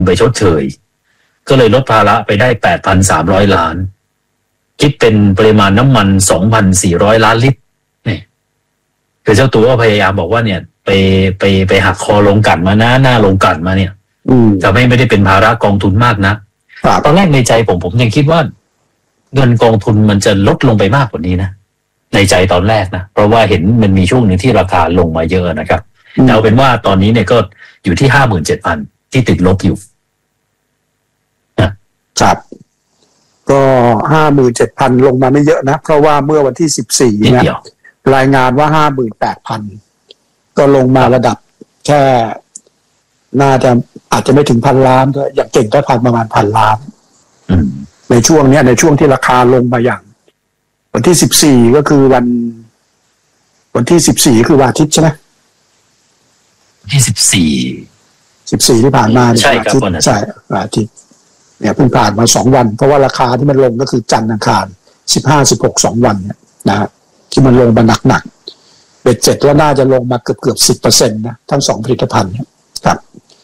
ไปชดเชยก็เลยลดภาระไปได้ 8,300 ล้านคิดเป็นปริมาณน้ำมัน 2,400 ล้านลิตรเนี่ยคือเจ้าตัวก็พยายามบอกว่าเนี่ยไปหักคอลงกลั่นมานะหน้าลงกลั่นมาเนี่ยจะไม่ได้เป็นภาระกองทุนมากนะตอนแรกในใจผมยังคิดว่าเงินกองทุนมันจะลดลงไปมากกว่านี้นะในใจตอนแรกนะเพราะว่าเห็นมันมีช่วงหนึ่งที่ราคาลงมาเยอะนะครับเอาเป็นว่าตอนนี้เนี่ยก็อยู่ที่ 57,000 ที่ติดลบอยู่ครับก็ 57,000 ลงมาไม่เยอะนะเพราะว่าเมื่อวันที่14เนี่ยรายงานว่า 58,000 ก็ลงมาระดับแค่น่าจะอาจจะไม่ถึง1,000 ล้านก็อย่างเก่งก็ประมาณ1,000 ล้านในช่วงนี้ในช่วงที่ราคาลงมาอย่างวันที่14ก็คือวันที่14คือวันอาทิตย์ใช่ไหมที่ 14ที่ผ่านมาใช่ครับใช่วันอาทิตย์เนี่ยเพิ่งผ่านมา2วันเพราะว่าราคาที่มันลงก็คือจันทร์อังคาร15 16 2วันเนี่ยนะที่มันลงมาหนักๆเบ็ดเสร็จแล้วน่าจะลงมาเกือบ 10% นะทั้ง2ผลิตภัณฑ์ครับ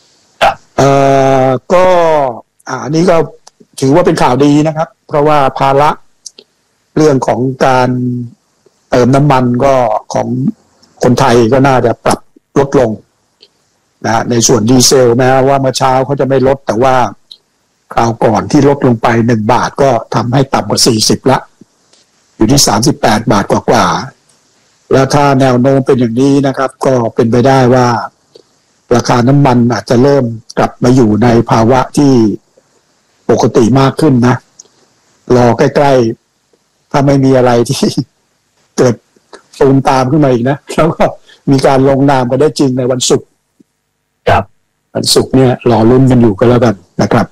ก็อันนี้ก็ถือว่าเป็นข่าวดีนะครับเพราะว่าภาระเรื่องของการเติมน้ำมันก็ของคนไทยก็น่าจะปรับลดลงนะในส่วนดีเซลแม้ว่าเมื่อเช้าเขาจะไม่ลดแต่ว่าคราวก่อนที่ลดลงไป1 บาทก็ทำให้ต่ำกว่า40ละอยู่ที่38 บาทกว่าแล้วถ้าแนวโน้มเป็นอย่างนี้นะครับก็เป็นไปได้ว่าราคาน้ำมันอาจจะเริ่มกลับมาอยู่ในภาวะที่ปกติมากขึ้นนะรอใกล้ๆถ้าไม่มีอะไรที่เกิดตูมตามขึ้นมาอีกนะแล้วก็มีการลงนามกันได้จริงในวันศุกร์ครับวันศุกร์เนี่ยรอลุ้นกันอยู่ก็แล้วกันนะครับ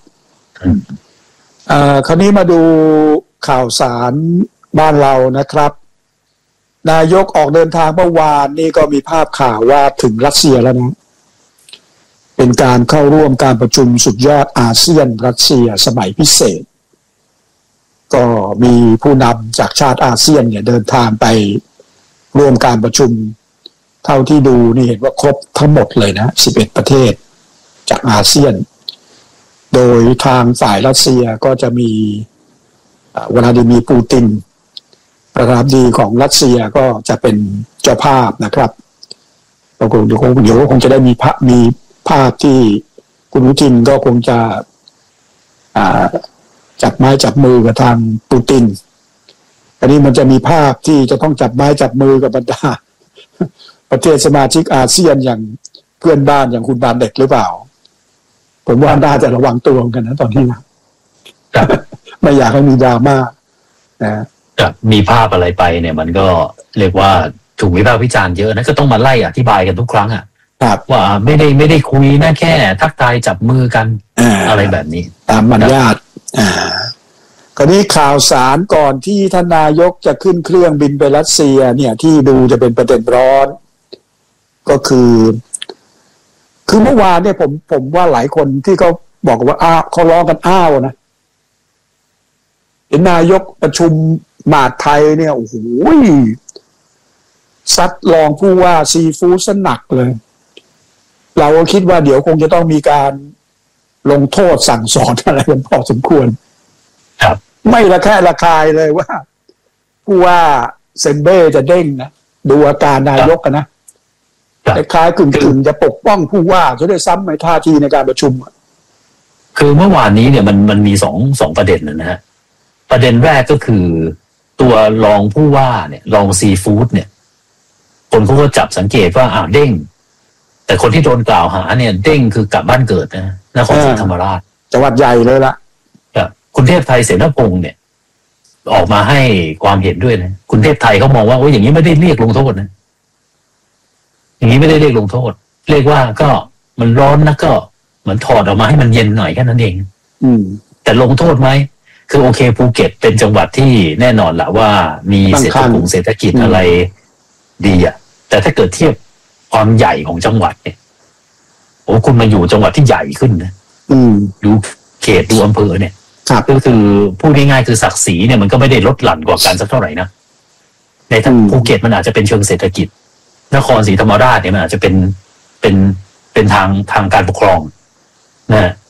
คราวนี้มาดูข่าวสารบ้านเรานะครับนายกออกเดินทางเมื่อวานนี่ก็มีภาพข่าวว่าถึงรัสเซียแล้วนะเป็นการเข้าร่วมการประชุมสุดยอดอาเซียนรัสเซียสมัยพิเศษก็มีผู้นำจากชาติอาเซียนเนี่ยเดินทางไปร่วมการประชุมเท่าที่ดูนี่เห็นว่าครบทั้งหมดเลยนะ11 ประเทศจากอาเซียนโดยทางฝ่ายรัสเซียก็จะมีวลาดิเมียร์ปูตินประธานาธิบดีของรัสเซียก็จะเป็นเจ้าภาพนะครับเราคงเดี๋ยวคงจะได้มีภาพที่คุณปูตินก็คงจะจับไม้จับมือกับทางปูตินอันนี้มันจะมีภาพที่จะต้องจับไม้จับมือกับบรรดาประเทศสมาชิกอาเซียนอย่างเพื่อนบ้านอย่างคุณบานเด็กหรือเปล่าผมว่าน่าจะระวังตัวกันนะตอนนี้นะไม่อยากให้มีดราม่านะมีภาพอะไรไปเนี่ยมันก็เรียกว่าถูกวิพากษ์วิจารณ์เยอะนะก็ต้องมาไล่อธิบายกันทุกครั้งอ่ะว่าไม่ได้คุยนะแค่ทักทายจับมือกันอะไรแบบนี้ตามมารยาทคราวนี้ข่าวสารก่อนที่ท่านนายกจะขึ้นเครื่องบินไปรัสเซียเนี่ยที่ดูจะเป็นประเด็นร้อนก็คือเมื่อวานเนี่ยผมว่าหลายคนที่เขาบอกว่าเขาร้องกันนะเห็นนายกประชุมมหาดไทยเนี่ยโอ้โหซัดรองผู้ว่าซีฟู้ดสนักเลยเราก็คิดว่าเดี๋ยวคงจะต้องมีการลงโทษสั่งสอนอะไรกันพอสมควรครับไม่ละแค่ละคายเลยว่าผู้ว่าเซนเบ้จะเด้งนะดูอาการนายกกันนะแต่คล้ายกึ่งจะปกป้องผู้ว่าจะได้ซ้ำในท่าทีในการประชุมคือเมื่อวานนี้เนี่ยมันมีสองประเด็นนะฮะประเด็นแรกก็คือตัวรองผู้ว่าเนี่ยรองซีฟู้ดเนี่ยคนเขาก็จับสังเกตว่าเด้งแต่คนที่โดนกล่าวหาเนี่ยเด้งคือกลับบ้านเกิดนะนครศรีธรรมราชจังหวัดใหญ่เลยล่ะคุณเทพไทยเสนาพงษ์เนี่ยออกมาให้ความเห็นด้วยนะคุณเทพไทยเขามองว่าอย่างนี้ไม่ได้เรียกลงโทษนะอย่างนี้ไม่ได้เรียกลงโทษเรียกว่าก็มันร้อนนะก็เหมือนถอดออกมาให้มันเย็นหน่อยแค่นั้นเองแต่ลงโทษไหมคือโอเคภูเก็ตเป็นจังหวัดที่แน่นอนแหละว่ามีเศรษฐกิจอะไรดีอ่ะแต่ถ้าเกิดเทียบความใหญ่ของจังหวัดเนี่ยโอ้คุณมาอยู่จังหวัดที่ใหญ่ขึ้นนะดูเขตดูอำเภอเนี่ยก็คือพูดง่ายๆคือศักดิ์ศรีเนี่ยมันก็ไม่ได้ลดหลั่นกว่ากันสักเท่าไหร่นะในทางภูเก็ตมันอาจจะเป็นเชิงเศรษฐกิจนครศรีธรรมราชเนี่ยมันอาจจะเป็นทางการปกครองนะ